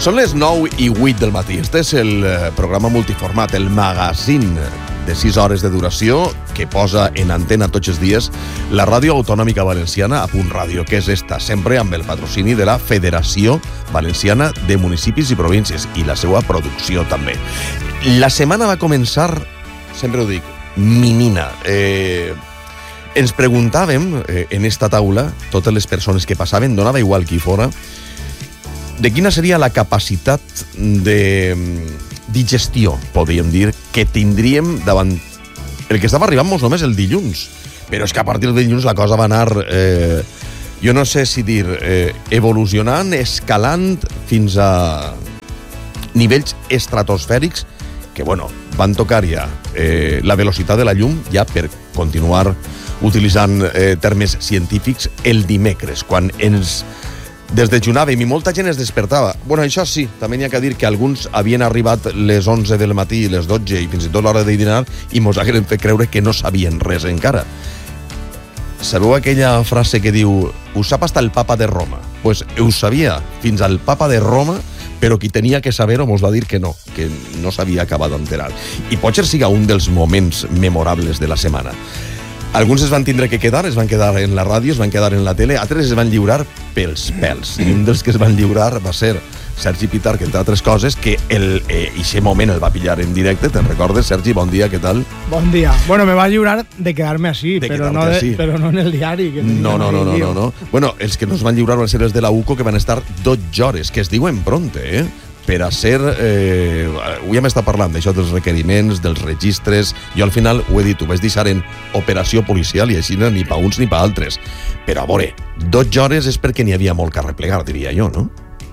Són les 9 i 8 del matí. Este és el programa multiformat, el magazine de 6 hores de duració que posa en antena tots els dies la Ràdio Autonòmica Valenciana a Punt Ràdio, que és esta, sempre amb el patrocini de la Federació Valenciana de Municipis i Províncies i la seva producció també. La setmana va començar, sempre ho dic, minina. Ens preguntàvem en esta taula, totes les persones que passaven, donava igual qui fora, de quina seria la capacitat de digestió, podríem dir, que tindríem davant el que estava arribant molt només el dilluns. Però és que a partir del dilluns la cosa va anar, jo no sé si dir, evolucionant, escalant fins a nivells estratosfèrics que, bueno, van tocar ja la velocitat de la llum, ja per continuar utilitzant termes científics, el dimecres, quan ens desdejunàvem i molta gent es despertava. Bueno, això sí, també n'hi ha que dir que alguns havien arribat les 11 del matí, les 12 i fins i tot l'hora de dinar i mos hagueren fet creure que no sabien res encara. Sabeu aquella frase que diu «Ho sap hasta el papa de Roma»? Pues ho sabia fins al papa de Roma, però qui tenia que saber-ho mos va dir que no s'havia acabat d'enterar. I potser siga un dels moments memorables de la setmana. Alguns es van tindre que quedar, es van quedar en la ràdio, es van quedar en la tele, altres es van lliurar pels pèls. I un dels que es van lliurar va ser Sergi Pitarch, entre altres coses, que eixe moment el va pillar en directe. Te'n recordes, Sergi? Bon dia, què tal? Bon dia. Bueno, me va lliurar de quedar-me així, però no en el diari. Que no. Bueno, els que nos van lliurar van ser els de la UCO, que van estar 12 hores, que es diuen pronte, per a ser... Avui hem estat parlant d'això, dels requeriments, dels registres. Jo al final ho he dit, ho vaig deixar en operació policial i així ni pa uns ni pa altres. Però a veure, 12 hores és perquè n'hi havia molt que arreplegar, diria jo, no?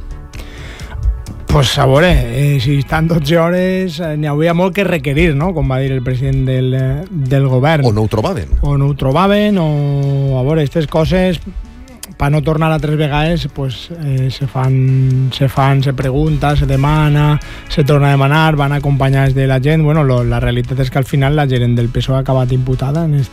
Pues a veure, si estan 12 hores n'hi havia molt que requerir, no? Com va dir el president del govern. O no ho trobaven. O a veure, aquestes coses... per no tornar a 3 vegades, pues, se pregunta, se demana, se torna a demanar, van acompanyats de la gent. Bueno, la realitat és que al final la gerent del PSOE ha acabat imputada en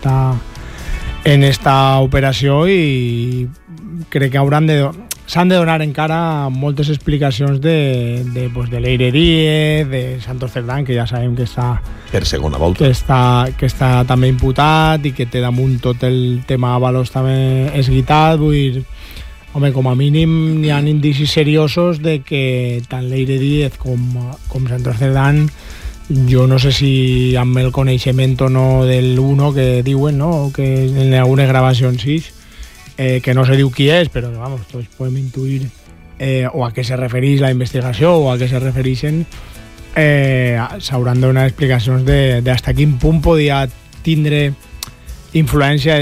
esta operació i crec que s'han de donar encara moltes explicacions de l'Eire Díez, de Santos Cerdán, que ja sabem que està per segona volta, que està també imputat i que té damunt tot el tema Ábalos també esguitat. Vull dir, home, com a mínim hi ha indicis seriosos de que tant l'Eire Díez com Santos Cerdán, jo no sé si amb el coneixement o no del uno que diuen, no? Que en algunes gravacions sí, que no se diu qui és, però vamos, tots podem intuir o a què se refereix la investigació o a què se refereixen. S'hauran de donar explicacions de hasta quin punt podia tindre influència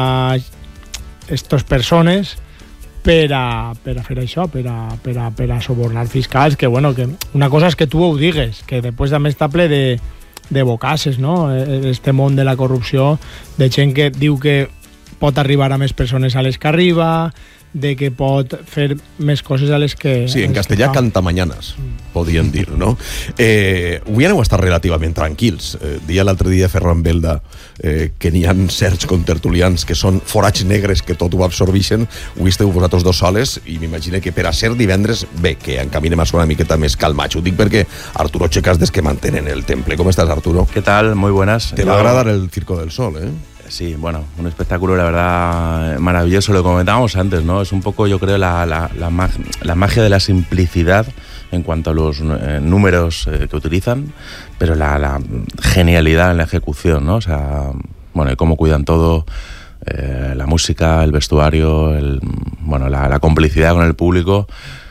estas persones per a fer això, per a subornar fiscals, que bueno, que una cosa és que tu ho digues, que després també està ple de bocasses, no? Este món de la corrupció, de gent que diu que pot arribar a més persones a les que arriba, de que pot fer més coses a les que... Sí, en castellà cantamañanas, podien dir, no? Avui aneu a estar relativament tranquils. Deia l'altre dia Ferran Belda que n'hi ha certs contertulians que són forats negres que tot ho absorbeixen. Avui esteu vosaltres dos soles i m'imagino que per a ser divendres, bé, que encaminem a ser una miqueta més calmats. Ho dic perquè Arturo Checas des que mantenen el temple. ¿Cómo estás, Arturo? ¿Qué tal? Muy buenas. Te va a agradar el Circo del Sol, ¿eh? Sí, bueno, un espectáculo, la verdad, maravilloso. Lo comentábamos antes, ¿no? Es un poco, yo creo, la magia de la simplicidad en cuanto a los números que utilizan, pero la genialidad en la ejecución, ¿no? O sea, bueno, y cómo cuidan todo, la música, el vestuario, la complicidad con el público.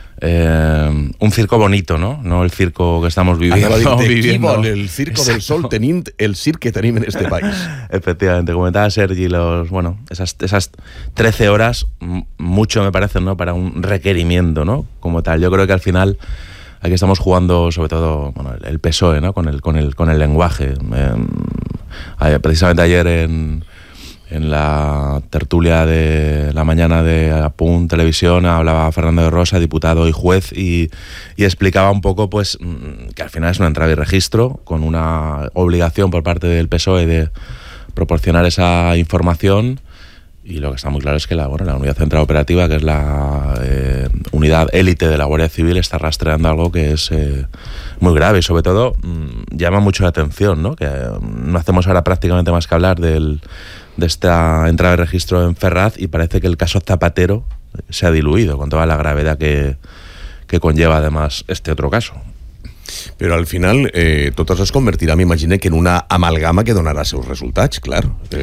Un circo bonito, ¿no? No el circo que estamos viviendo. El Circo del Sol tenint el circ que tenim en este país. Efectivamente, comentaba Sergi, esas 13 horas, mucho me parece, ¿no? Para un requerimiento, ¿no? Como tal. Yo creo que al final aquí estamos jugando, sobre todo, bueno, el PSOE, ¿no? Con el lenguaje. Precisamente ayer en la tertulia de la mañana de Apunt Televisión hablaba Fernando de Rosa, diputado y juez, y explicaba un poco pues que al final es una entrada y registro con una obligación por parte del PSOE de proporcionar esa información Y lo que está muy claro es que la unidad central operativa, que es la unidad élite de la Guardia Civil, está rastreando algo que es muy grave y sobre todo llama mucho la atención, ¿no? Que no hacemos ahora prácticamente más que hablar de esta entrada de registro en Ferraz y parece que el caso Zapatero se ha diluido con toda la gravedad que conlleva además este otro caso. Però al final tot això es convertirà, m'imagino, que en una amalgama que donarà seus resultats, clar.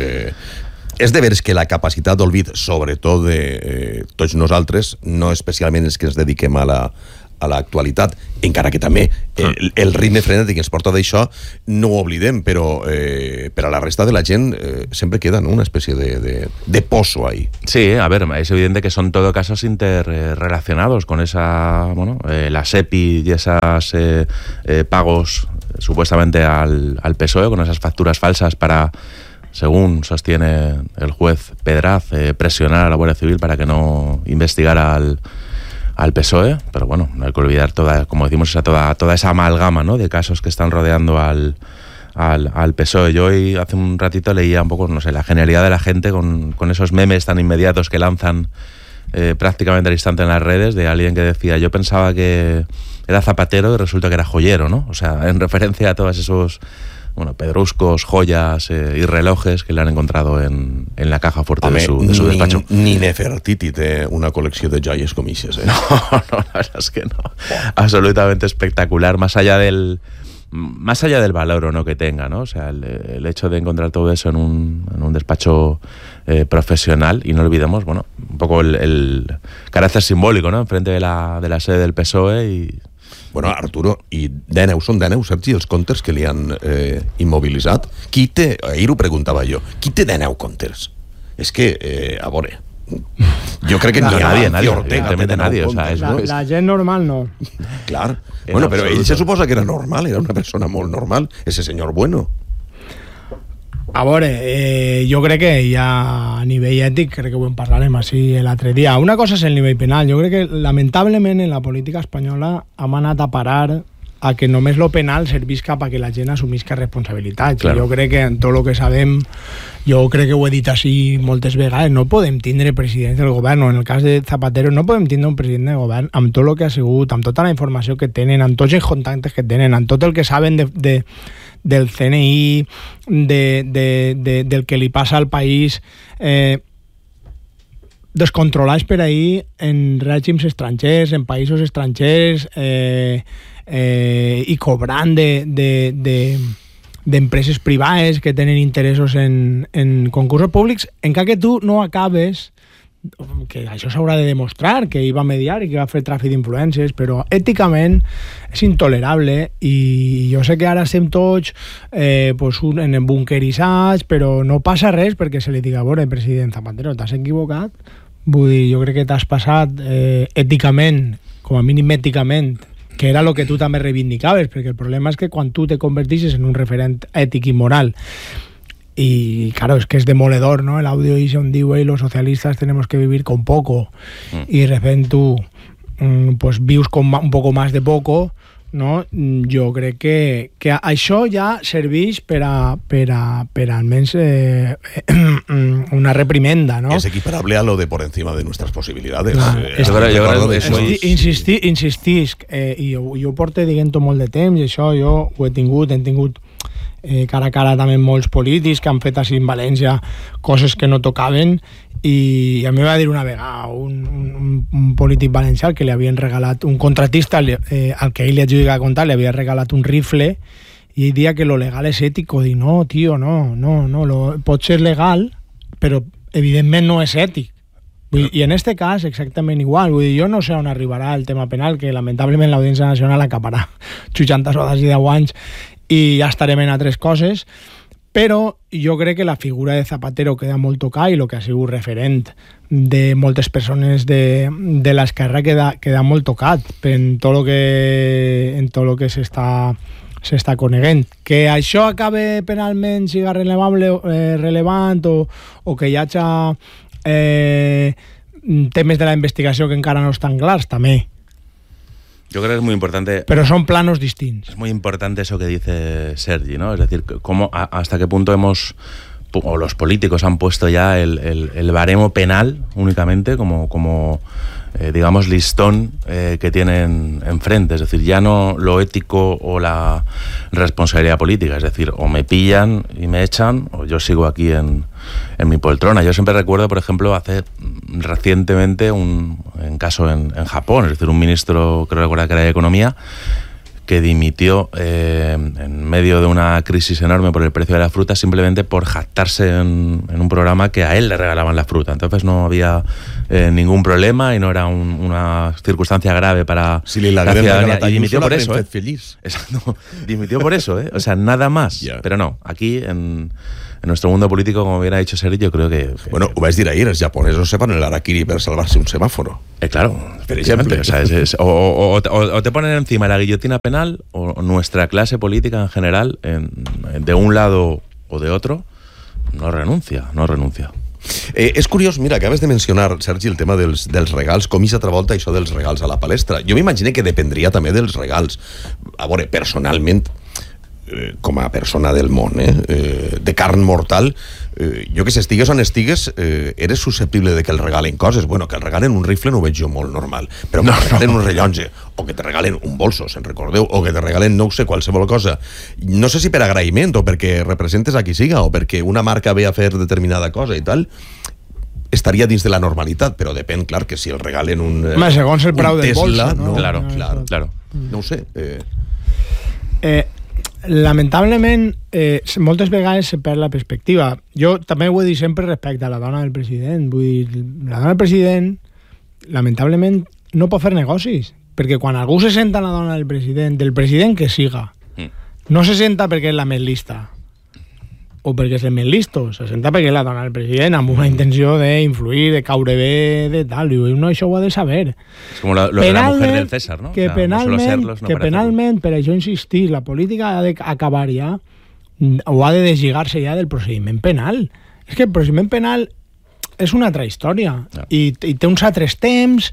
És de veres que la capacitat d'olvid, sobretot de tots nosaltres, no especialment els que ens dediquem a l'actualitat, encara que també el ritme frenètic que ens porta d'això no ho oblidem, però per a la resta de la gent sempre queda, ¿no?, una especie de pozo ahí. Sí, a ver, es evidente que son todo casos interrelacionados con esa, la SEPI y esas pagos supuestamente al PSOE, con esas facturas falsas para, según sostiene el juez Pedraz, presionar a la Guardia Civil para que no investigara al PSOE, pero bueno, no hay que olvidar como decimos, toda esa amalgama, ¿no?, de casos que están rodeando al PSOE. Yo hoy hace un ratito leía un poco, no sé, la genialidad de la gente con esos memes tan inmediatos que lanzan prácticamente al instante en las redes, de alguien que decía, yo pensaba que era zapatero y resulta que era joyero, ¿no? O sea, en referencia a todos esos pedruscos, joyas y relojes que le han encontrado en la caja fuerte de su despacho. Ni Nefertiti té una col·lecció de joies com ixes, No, la verdad es que no. Absolutamente espectacular, más allá del valor o no que tenga, ¿no? O sea, el hecho de encontrar todo eso en un despacho profesional, y no olvidemos, un poco el carácter simbólico, ¿no?, enfrente de la sede del PSOE y... Bueno, Arturo, i són 10, Sergi, els comptes que li han immobilitzat? Qui té, ahir ho preguntava jo, qui té 10 comptes? És que, a veure, jo crec que nadie, Ortega té nadie, o sea, la gent normal no. Clar, bueno, però ell se suposa que era normal, era una persona molt normal, ese senyor bueno. A veure, jo crec que ja a nivell ètic, crec que ho parlarem així l'altre dia. Una cosa és el nivell penal. Jo crec que lamentablement en la política espanyola hem anat a parar a que només lo penal servisca perquè la gent assumisca responsabilitats. Claro. Jo crec que en tot el que sabem, jo crec que ho he dit així moltes vegades, no podem tindre president del govern, o en el cas de Zapatero no podem tindre un president del govern amb tot el que ha sigut, amb tota la informació que tenen, amb tots els contactes que tenen, amb tot el que saben del CNI, del que li passa al país, descontrolats per ahir en règims estrangers, en països estrangers, i cobrant d'empreses privades que tenen interessos en concursos públics, encara que tu no acabes, que això s'haurà de demostrar, que ell va mediar i que va fer tràfic d'influències, però èticament és intolerable, i jo sé que ara estem tots en bunkeritzats, però no passa res perquè se li diga, a veure, president Zapatero, t'has equivocat? Vull dir, jo crec que t'has passat èticament, com a mínim èticament, que era el que tu també reivindicaves, perquè el problema és que quan tu te convertixes en un referent ètic i moral, y claro, es que es demoledor, ¿no? El audio dice on diu, los socialistas tenemos que vivir con poco, y de repente tú pues vius con un poco más de poco, no? Jo crec que això ja serveix per almenys una reprimenda, no? Es equiparable a lo de por encima de nuestras posibilidades. Insistisc, i jo porto dient-ho molt de temps, i això jo ho hem tingut cara a cara també molts polítics que han fet així en València coses que no tocaven, i a mi va dir una vegada un polític valencià que li havien regalat, un contratista al que ell li adjudica a comptar, li havia regalat un rifle, i ell dia que lo legal és ètico. Dic, no, tio, no, pot ser legal, però evidentment no és ètic. I en este cas exactament igual. Vull dir, jo no sé on arribarà el tema penal, que lamentablement l'Audiència Nacional acaparà 80 hores i 10 anys, i ja estarem en altres coses, però jo crec que la figura de Zapatero queda molt tocada, i el que ha sigut referent de moltes persones de l'esquerra queda molt tocat en tot el que s'està coneguent. Que això acabe penalment, siga relevant, o que hi hagi temes de la investigació que encara no estan clars, també. Yo creo que es muy importante... Pero son planos distintos. Es muy importante eso que dice Sergi, ¿no? Es decir, hasta qué punto hemos los políticos han puesto ya el baremo penal únicamente como digamos, listón que tienen enfrente. Es decir, ya no lo ético o la responsabilidad política. Es decir, o me pillan y me echan, o yo sigo aquí en mi poltrona. Yo siempre recuerdo, por ejemplo, hace recientemente un caso en Japón. Es decir, un ministro, creo recordar que era de Economía, que dimitió en medio de una crisis enorme por el precio de la fruta, simplemente por jactarse en un programa que a él le regalaban la fruta. Entonces no había ningún problema y no era una circunstancia grave para la ciudadanía. Y dimitió por eso. Exacto. Dimitió por eso, O sea, nada más. Yeah. Pero no, aquí en nuestro mundo político, como bien ha dicho Sergi, yo creo que... Bueno, ho vaig dir ahir, els japonesos sepan el harakiri per salvarse un semáforo. Claro, por ejemplo. O te ponen encima la guillotina penal, o nuestra clase política en general, de un lado o de otro, no renuncia. És curiós, mira, acabes de mencionar, Sergi, el tema dels regals, com és altra volta això dels regals a la palestra. Jo m'imagino que dependria també dels regals. A veure, personalment, com a persona del món, de carn mortal, jo que si estigues on estigues, eres susceptible de que el regalen coses. Bueno, que el regalen un rifle no ho veig jo molt normal, però que te regalen un rellotge, o que te regalen un bolso, se'n recordeu, o que te regalen, no ho sé, qualsevol cosa. No sé si per agraïment, o perquè representes a qui siga, o perquè una marca ve a fer determinada cosa i tal, estaria dins de la normalitat, però depèn, clar, que si el regalen un segons el preu del bolso, no? Claro. No ho sé. Lamentablement, moltes vegades se perd la perspectiva. Jo també ho he dit sempre respecte a la dona del president. Vull dir, la dona del president, lamentablement, no pot fer negocis. Perquè quan algú se senta la dona del president que siga, no se senta perquè és la més lista o perquè és el més listo, se senta perquè és la dona del president amb una intenció d'influir, de caure bé, de tal. I no, això ho ha de saber. És com lo de la mujer del César, ¿no? Que penalment, per això insistir, la política ha d'acabar ja, o ha de deslligar-se ja del procediment penal. És que el procediment penal és una altra història, i té uns altres temps,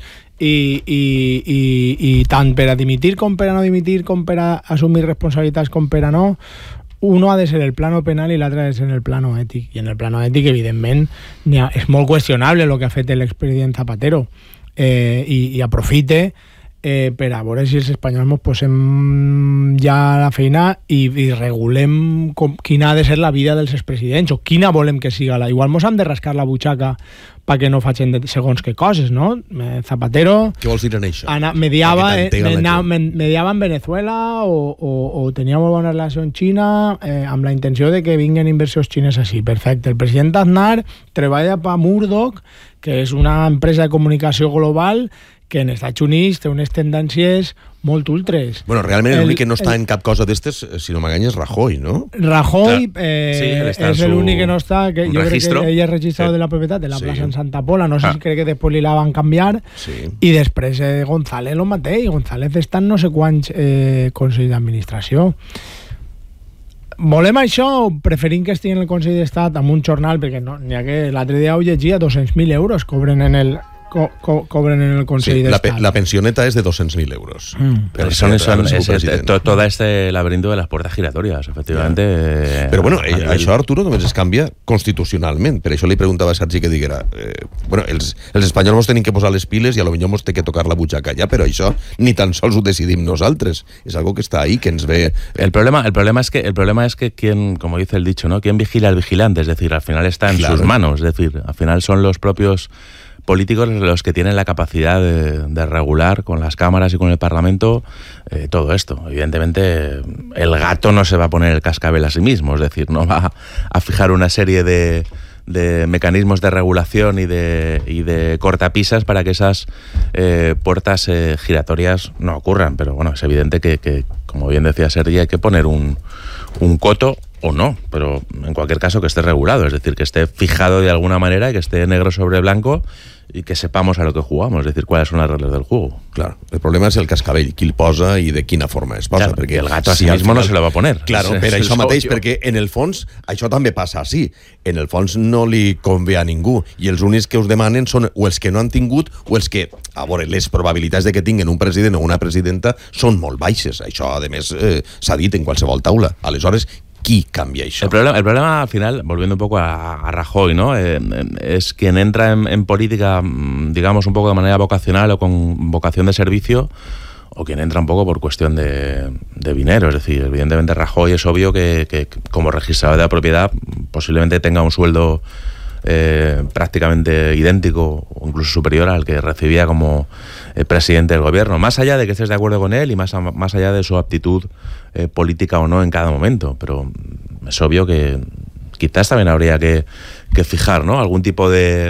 i tant per a dimitir com per a no dimitir, com per a assumir responsabilitats com per a no, uno ha de ser el plano penal i l'altre ha de ser el plano ètic. I en el plano ètic, evidentment, és molt qüestionable el que ha fet l'expresident Zapatero, i aprofite per a veure si els espanyols ens posem ja a la feina i regulem quina ha de ser la vida dels expresidents, o quina volem que siga. Igual mos hem de rascar la butxaca perquè no facin segons que coses, no? Zapatero... Què vols dir en això? Mediava en Venezuela, o tenia molt bona relació amb Xina, amb la intenció de que vinguen inversions xines així. Perfecte. El president Aznar treballa per Murdoch, que és una empresa de comunicació global que en Estats Units té unes tendències molt ultres. Bueno, realment l'únic que no està en cap cosa d'estes, si no m'engany, és Rajoy, no? Rajoy és l'únic que no està, que jo crec que ell és registrat de la propietat de la plaça en Santa Pola, no sé si crec que després li la van canviar, i després González el mateix. González està en no sé quants consells d'administració. Volem això o preferim que estigui en el Consell d'Estat amb un jornal, perquè n'hi ha que l'altre dia ho llegia, 200.000 euros cobren en el Consell d'Estat. La pensioneta es de 200.000 euros. Todo este laberinto de las puertas giratorias, efectivamente. Però bueno, això, Arturo, només es canvia constitucionalment. Per això li preguntava a Sergi que diguera els espanyols mos tenim que posar les piles i a lo millor mos té que tocar la butxaca ja, però això ni tan sols ho decidim nosaltres. És algo que està ahí, que ens ve... El problema es que quien, como dice el dicho, ¿no? Quien vigila al vigilante, es decir, al final está en sus manos, es decir, al final son los propios políticos los que tienen la capacidad de regular con las cámaras y con el Parlamento todo esto. Evidentemente, el gato no se va a poner el cascabel a sí mismo, es decir, no va a fijar una serie de mecanismos de regulación y de cortapisas para que esas puertas giratorias no ocurran. Pero bueno, es evidente que como bien decía Sergi, hay que poner un coto o no, pero en cualquier caso que esté regulado, es decir, que esté fijado de alguna manera y que esté negro sobre blanco y que sepamos a lo que jugamos, es decir, cuáles son las reglas del juego. Claro, el problema és el cascabell, qui el posa i de quina forma es posa. Claro, perquè el gato a sí mismo no se lo va a poner. Claro, per això mateix, perquè en el fons això també passa així. En el fons no li convé a ningú i els únics que us demanen són o els que no han tingut o els que, a veure, les probabilitats de que tinguin un president o una presidenta són molt baixes. Això, a més, s'ha dit en qualsevol taula. Aleshores, Qui canvia això? El problema al final, volviendo un poco a Rajoy, ¿no? Es quien entra en política, digamos, un poco de manera vocacional o con vocación de servicio, o quien entra un poco por cuestión de dinero. Es decir, evidentemente Rajoy es obvio que como registrador de la propiedad posiblemente tenga un sueldo prácticamente idéntico o incluso superior al que recibía como presidente del gobierno, más allá de que estés de acuerdo con él y más allá de su aptitud política o no en cada momento. Pero es obvio que quizás también habría que fijar, ¿no?, algún tipo de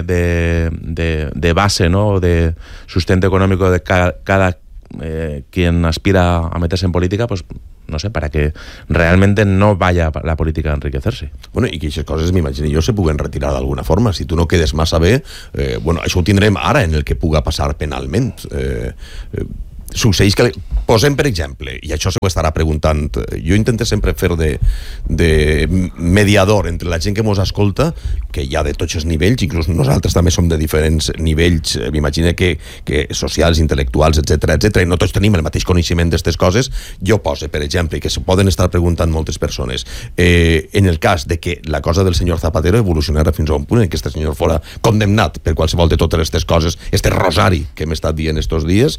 base, ¿no?, de sustento económico de cada quien aspira a meterse en política, pues no sé, para que realmente no vaya la política a enriquecerse. Bueno, i que aquestes coses, m'imagino jo, se puguen retirar d'alguna forma. Si tu no quedes massa bé, bueno, això ho tindrem ara en el que puga passar penalment. Succeeix que... Posem, per exemple, i això se ho estarà preguntant, jo intento sempre fer de mediador entre la gent que mos escolta, que hi ha de tots els nivells, inclús nosaltres també som de diferents nivells, m'imagino que socials, intel·lectuals, etc, i no tots tenim el mateix coneixement d'aquestes coses. Jo poso, per exemple, que se poden estar preguntant moltes persones, en el cas de que la cosa del senyor Zapatero evolucionara fins a un punt en què este senyor fora condemnat per qualsevol de totes aquestes coses, este rosari que hem estat dient estos dies,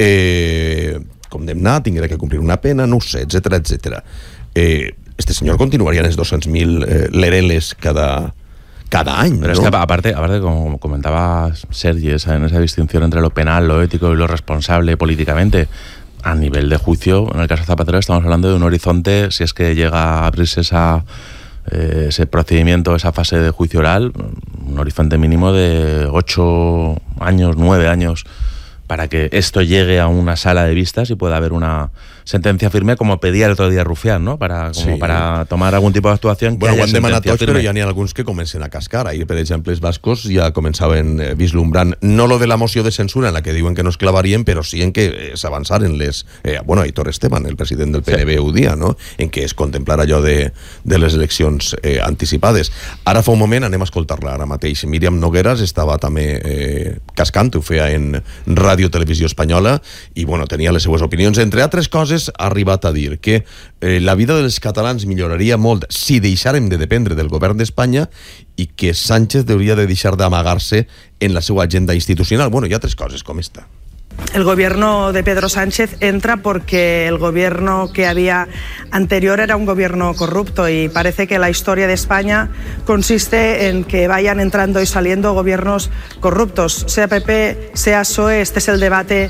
condemnat, tinguera que complir una pena, no ho sé, etc. Este senyor continuaria en els 200.000 lereles cada any, pero ¿no? Es que aparte, como comentaba Sergi, en esa distinción entre lo penal, lo ético y lo responsable políticamente, a nivel de juicio, en el caso de Zapatero estamos hablando de un horizonte, si es que llega a abrirse ese procedimiento, esa fase de juicio oral, un horizonte mínimo de 8 años, 9 años, para que esto llegue a una sala de vistas y pueda haber una sentencia firme, como pedía el otro día Rufián, ¿no? Para tomar algún tipo de actuación. Bueno, ho han demanat tots, però hi ha alguns que comencen a cascar. Ahir, per exemple, els bascos ja començaven vislumbrant, no lo de la moció de censura, en la que diuen que no es clavarien, però sí en que s'avançaren les... bueno, Aitor Esteban, el president del PNB, ho dia, no?, en què es contemplara allò de les eleccions anticipades. Ara fa un moment, anem a escoltar-la ara mateix. Míriam Nogueras estava també cascant, ho feia en Ràdio Televisió Espanyola, i bueno, tenia les seues opinions. Entre altres coses, ha arribat a dir que la vida dels catalans milloraria molt si deixàrem de dependre del govern d'Espanya i que Sánchez hauria de deixar d'amagar-se en la seva agenda institucional. Bueno, hi ha altres coses com esta. El gobierno de Pedro Sánchez entra porque el gobierno que había anterior era un gobierno corrupto, y parece que la historia de España consiste en que vayan entrando y saliendo gobiernos corruptos, sea PP, sea PSOE. Este es el debate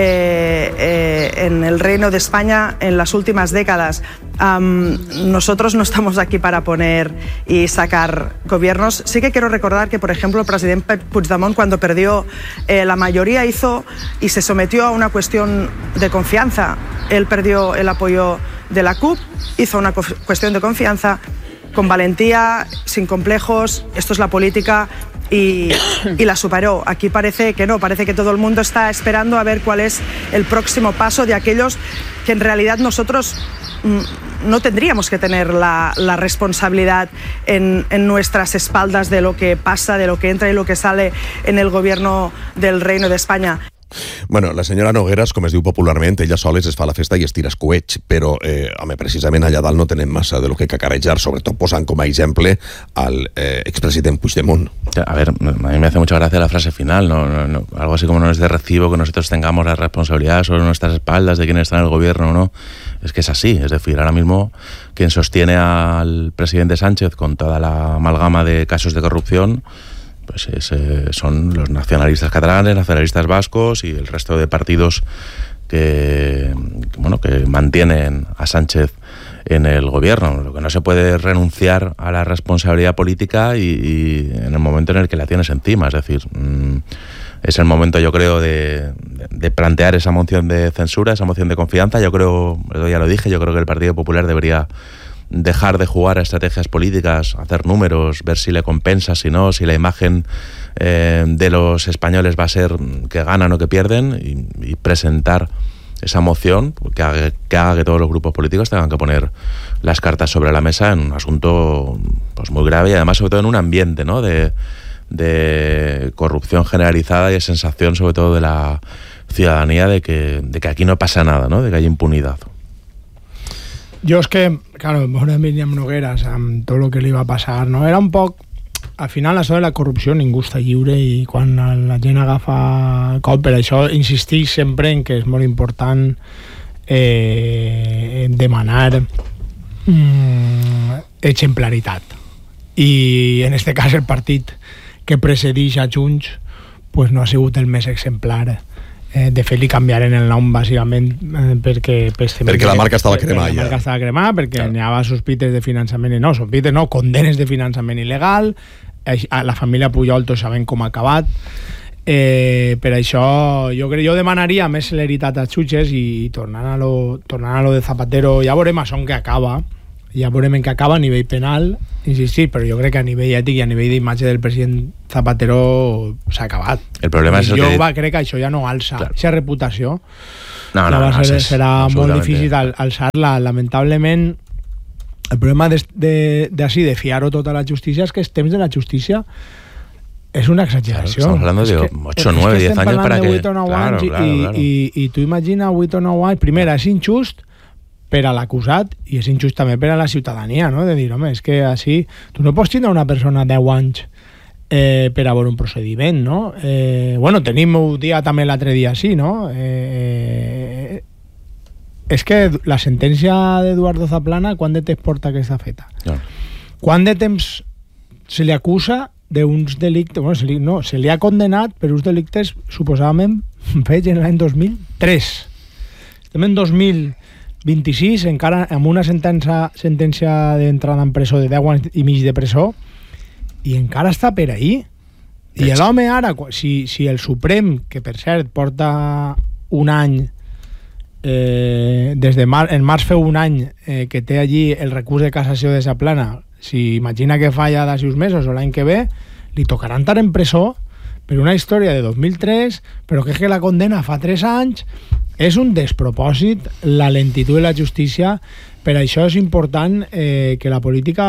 en el Reino de España en las últimas décadas. Nosotros no estamos aquí para poner y sacar gobiernos. Sí que quiero recordar que, por ejemplo, el presidente Puigdemont, cuando perdió la mayoría, hizo y se sometió a una cuestión de confianza. Él perdió el apoyo de la CUP, hizo una cuestión de confianza con valentía, sin complejos. Esto es la política, y la superó. Aquí parece que no, parece que todo el mundo está esperando a ver cuál es el próximo paso de aquellos que en realidad nosotros no tendríamos que tener la responsabilidad en nuestras espaldas de lo que pasa, de lo que entra y lo que sale en el gobierno del Reino de España. Bueno, la senyora Nogueras, com es diu popularment, ella soles es fa la festa i es tira escoets, però, home, precisament allà dalt no tenem massa de lo que cacarejar, sobretot posant com a exemple al expresidente Puigdemont. A ver, a mí me hace mucha gracia la frase final, ¿no? Algo así como no es de recibo que nosotros tengamos la responsabilidad sobre nuestras espaldas de quién está en el gobierno o no. Es que es así, es decir, ahora mismo quien sostiene al presidente Sánchez con toda la amalgama de casos de corrupción, pues son los nacionalistas catalanes, nacionalistas vascos y el resto de partidos que mantienen a Sánchez en el gobierno. Lo que no se puede renunciar a la responsabilidad política y en el momento en el que la tienes encima. Es decir, es el momento, yo creo, de plantear esa moción de censura, esa moción de confianza. Yo creo, ya lo dije, yo creo que el Partido Popular debería dejar de jugar a estrategias políticas, hacer números, ver si le compensa, si no, si la imagen de los españoles va a ser que ganan o que pierden, y presentar esa moción que haga que todos los grupos políticos tengan que poner las cartas sobre la mesa en un asunto pues muy grave, y además sobre todo en un ambiente, ¿no?, de corrupción generalizada y de sensación sobre todo de la ciudadanía de que aquí no pasa nada, ¿no?, de que hay impunidad. Jo és que, claro, veure Míriam Nogueras amb tot el que li va passar, no? Era un poc... Al final, això de la corrupció ningú està lliure i quan la gent agafa cop, per això insistix sempre en que és molt important demanar exemplaritat. I en este cas el partit que precedeix a Junts pues no ha sigut el més exemplar. De fet, li canviaren el nom bàsicament perquè la marca estava cremada. La marca estava cremada perquè n'hi havia sospites de finançament, condenes de finançament il·legal. La família Pujol tots sabem com ha acabat. Per això jo demanaria més celeritat als jutges i tornant a lo de Zapatero, ja veurem això en què acaba. Ja veurem en què acaba a nivell penal, insistir, però jo crec que a nivell ètic i a nivell d'imatge del president Zapatero s'ha acabat. El problema és crec que això ja no alça. Aquesta reputació serà molt difícil alçar-la. Lamentablement, el problema de fiar-ho tot a la justícia és que els temps de la justícia es una exageració. Estamos hablando de 8, 9, 10 años para que... Claro. I tu imagina 8 o 9 anys, primera, és injust per a l'acusat i és injust també per a la ciutadania, no? De dir, home, és que així tu no pots tindre una persona 10 anys per a veure un procediment, no? Bueno, tenim un dia també l'altre dia així, no? És que la sentència d'Eduardo Zaplana, quant de temps porta que està feta? No. Quant de temps se li acusa d'uns delictes... Bueno, se li ha condenat per uns delictes suposadament fets en l'any 2003. Estem en 2026, encara amb una sentència d'entrada en presó de 10 anys i mig de presó, i encara està per ahí. I l'home ara, si el Suprem, que per cert porta un any, en març feu un any que té allí el recurs de cassació de Zaplana, si imagina que falla d'ací uns mesos o l'any que ve, li tocarà estar en presó per una història de 2003, però que és que la condena fa 3 anys. És un despropòsit la lentitud de la justícia. Per això és important que la política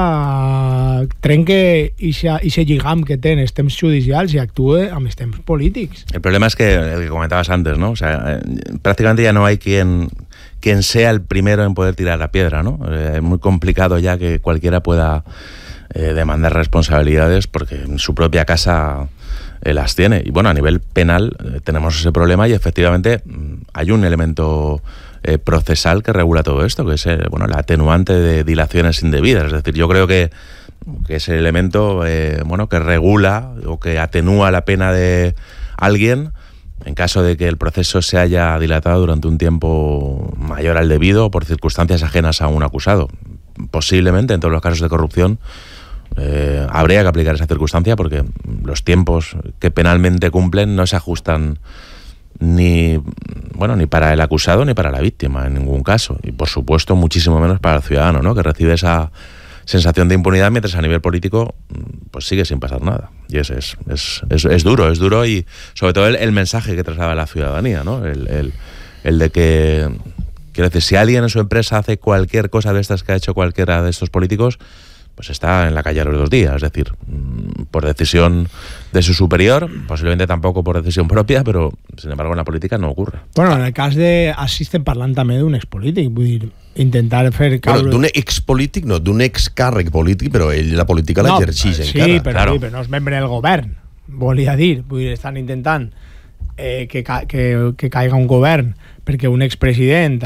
trenque ese lligam que té en els temps judicials y actúe amb els temps polítics. El problema es que, el que comentabas antes, ¿no? O sea, prácticamente ya no hay quien sea el primero en poder tirar la piedra, ¿no? Es muy complicado ya que cualquiera pueda demandar responsabilidades porque en su propia casa las tiene. Y bueno, a nivel penal tenemos ese problema y efectivamente hay un elemento procesal que regula todo esto, que es la atenuante de dilaciones indebidas. Es decir, yo creo que es el elemento que regula o que atenúa la pena de alguien en caso de que el proceso se haya dilatado durante un tiempo mayor al debido o por circunstancias ajenas a un acusado. Posiblemente en todos los casos de corrupción habría que aplicar esa circunstancia porque los tiempos que penalmente cumplen no se ajustan ni para el acusado ni para la víctima en ningún caso, y por supuesto muchísimo menos para el ciudadano, ¿no? Que recibe esa sensación de impunidad mientras a nivel político pues sigue sin pasar nada. Y es duro y sobre todo el mensaje que traslada a la ciudadanía, ¿no? El de que, quiero decir, si alguien en su empresa hace cualquier cosa de estas que ha hecho cualquiera de estos políticos, pues está en la calle a los 2 días, es decir, por decisión de su superior, posiblemente tampoco por decisión propia, pero sin embargo en la política no ocurre. Bueno, en el cas de... Estem parlant també d'un expolític, vull dir, intentar fer... Bueno, d'un expolític, no, d'un excàrrec polític, però ell la política l'exercix encara. Sí, però no és membre del govern, volia dir, vull dir, estan intentant que caiga un govern perquè un expresident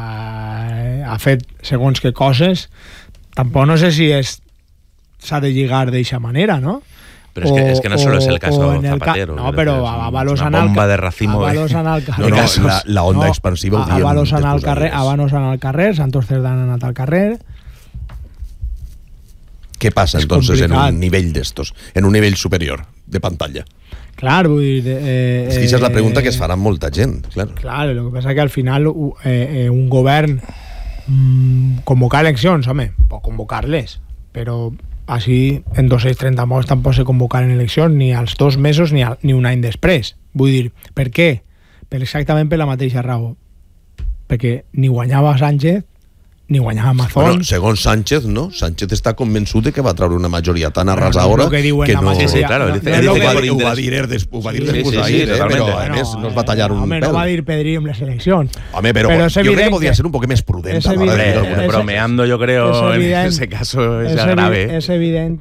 ha fet segons que coses. Tampoc no sé si s'ha de lligar d'eixa manera, ¿no? Pero es que no solo es el caso Zapatero. No, pero Ábalos una bomba de racimo. La onda expansiva ho diem. Ábalos anar al carrer, Santos Cerdán ha anat al carrer. ¿Qué pasa entonces en un nivell d'estos? En un nivell superior de pantalla? Clar, vull dir... És que això és la pregunta que es farà molta gent, clar. Clar, el que passa que al final un govern convocar eleccions, home, pot convocar-les, però així en 230 mots tampoc se convocaren eleccions ni als 2 mesos ni un any després. Vull dir, per què? Exactament per la mateixa raó. Perquè ni guanyava Sánchez ni guanyava Mazón. Bueno, segons Sánchez, no? Sánchez està convençut de que va treure una majoria tan arrasadora que no... Sí, claro. Ho va dir després d'ahir, però a més no es va tallar un pèl. No va dir Pedri en les eleccions. Home, però yo creo que podía ser un poco más prudente. Bromeando, yo creo, en ese caso es grave. Es evident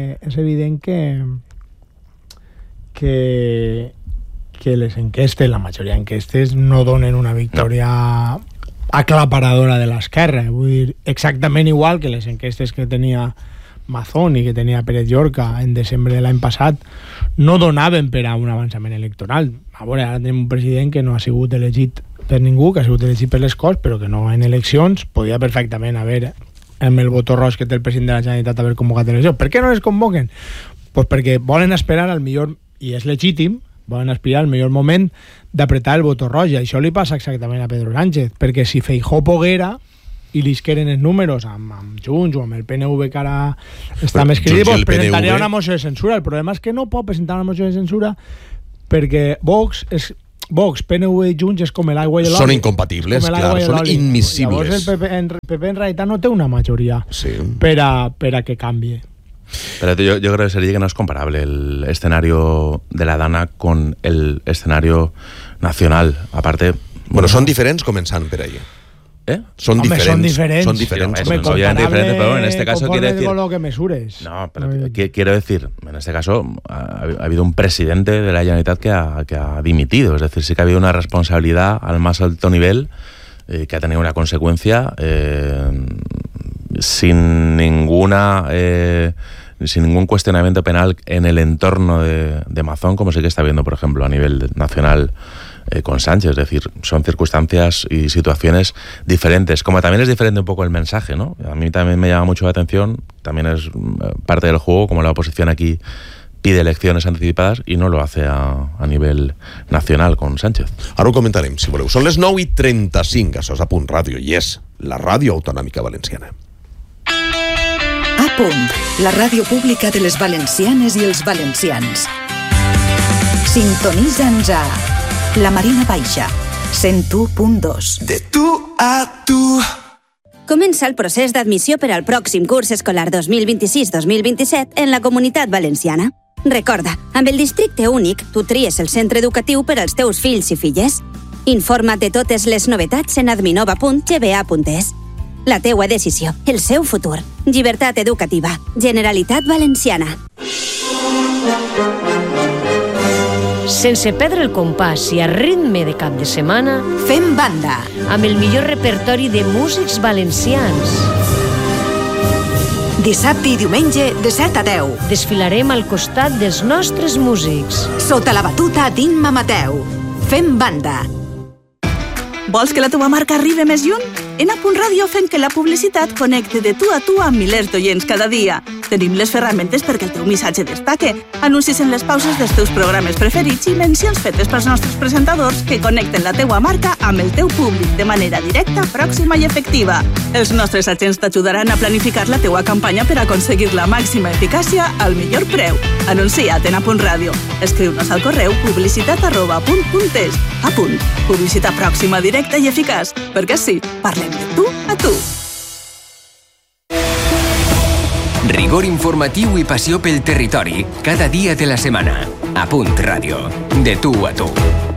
que les enquestes, la majoria d'enquestes, no donen una victòria aclaparadora de l'esquerra. Vull dir, exactament igual que les enquestes que tenia Mazón i que tenia Pérez Llorca en desembre de l'any passat no donaven per a un avançament electoral. A veure, ara tenim un president que no ha sigut elegit per ningú, que ha sigut elegit per les Corts, però que no en eleccions. Podia perfectament haver, amb el vot roig que té el president de la Generalitat, haver convocat eleccions. Per què no les convoquen? Pues perquè volen esperar al millor, i és legítim, volen aspirar al millor moment d'apretar el botó roig, i això li passa exactament a Pedro Sánchez, perquè si Feijóo poguera i li queren els números amb Junts o amb el PNV que ara està més crític, pues presentaria una moció de censura. El problema és que no pot presentar una moció de censura perquè Vox, PNV i Junts és com l'aigua i l'oli. Són incompatibles, clar, són inmiscibles. Llavors el PP en realitat no té una majoria per a que canvie. Pero yo creo que sería que no es comparable el escenario de la Dana con el escenario nacional. Aparte... Bueno, son diferentes comenzando por ahí. Son diferentes. Obviamente diferentes, pero en este caso quiere decir... lo que mesures. No, pero quiero decir, en este caso ha habido un presidente de la Generalitat que ha dimitido. Es decir, sí que ha habido una responsabilidad al más alto nivel que ha tenido una consecuencia sin ningún cuestionamiento penal en el entorno de Mazón, como sí que está habiendo, por ejemplo, a nivel nacional con Sánchez. Es decir, son circunstancias y situaciones diferentes, como también es diferente un poco el mensaje, ¿no? A mí también me llama mucho la atención, también es parte del juego, como la oposición aquí pide elecciones anticipadas y no lo hace a nivel nacional con Sánchez. Ara ho comentarem, si voleu. Són les 9:35, això és A Punt Ràdio, i és la ràdio autonòmica valenciana. A Punt, la ràdio pública de les valencianes i els valencians. Sintonitza'ns a La Marina Baixa, 101.2. De tu a tu. Comença el procés d'admissió per al pròxim curs escolar 2026-2027 en la Comunitat Valenciana. Recorda, amb el districte únic, tu tries el centre educatiu per als teus fills i filles. Informa't de totes les novetats en adminova.gba.es. La teua decisió, el seu futur. Llibertat educativa. Generalitat Valenciana. Sense perdre el compàs i a ritme de cap de setmana, Fem banda. Amb el millor repertori de músics valencians. Dissabte i diumenge de 7 a 10. Desfilarem al costat dels nostres músics. Sota la batuta d'Imma Mateu. Fem banda. Vols que la teva marca arribi més lluny? En A Punt Ràdio fem que la publicitat connecte de tu a tu amb milers d'oients cada dia. Tenim les ferramentes perquè el teu missatge destaque, anuncis en les pauses dels teus programes preferits i mencions fetes pels nostres presentadors que connecten la teua marca amb el teu públic de manera directa, pròxima i efectiva. Els nostres agents t'ajudaran a planificar la teua campanya per aconseguir la màxima eficàcia al millor preu. Anuncia't en A Punt Ràdio. Escriu-nos al correu publicitat@apunt.es. A Punt. Publicitat pròxima, directa i eficaç. Perquè sí, parlem de tu a tu. Rigor informatiu i passió pel territori cada dia de la setmana. A Punt Ràdio. De tu a tu.